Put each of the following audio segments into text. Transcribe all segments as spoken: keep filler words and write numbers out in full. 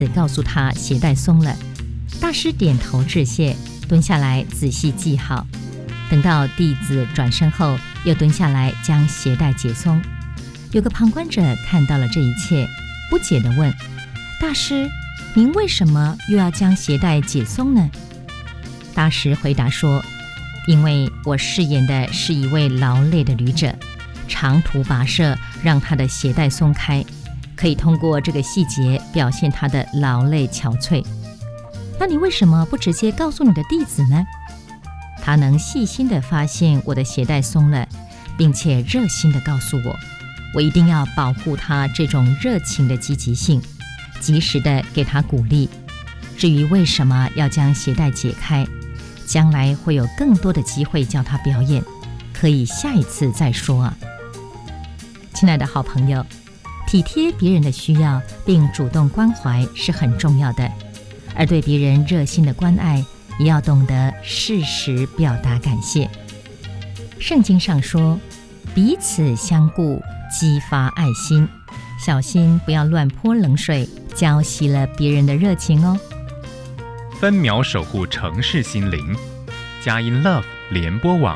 告诉他鞋带松了。大师点头致谢，蹲下来仔细记好。等到弟子转身后，又蹲下来将鞋带解松。有个旁观者看到了这一切，不解地问：大师，您为什么又要将鞋带解松呢？大师回答说：因为我饰演的是一位劳累的旅者，长途跋涉让他的鞋带松开，可以通过这个细节表现他的劳累憔悴。那你为什么不直接告诉你的弟子呢？他能细心地发现我的鞋带松了，并且热心地告诉我，我一定要保护他这种热情的积极性，及时地给他鼓励。至于为什么要将鞋带解开，将来会有更多的机会叫他表演，可以下一次再说啊。亲爱的好朋友，体贴别人的需要并主动关怀是很重要的，而对别人热心的关爱也要懂得适时表达感谢。圣经上说，彼此相顾，激发爱心，小心不要乱泼冷水，浇熄了别人的热情哦。 分秒守护城市心灵，佳音 Love 联播网。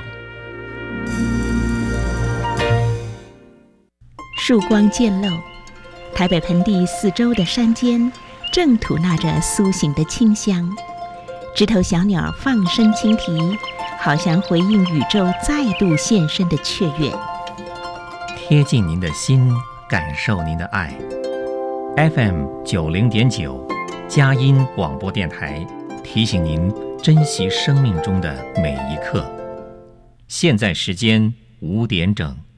曙光渐露，台北盆地四周的山间正吐纳着苏醒的清香，枝头小鸟放声轻啼，好像回应宇宙再度现身的雀跃。 贴近您的心，感受您的爱。F M 九零点九，佳音广播电台提醒您珍惜生命中的每一刻。现在时间五点整。